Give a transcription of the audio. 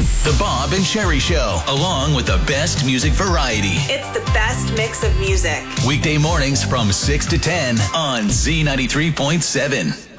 The Bob and Sherry Show, along with the best music variety. It's the best mix of music. Weekday mornings from 6 to 10 on Z93.7.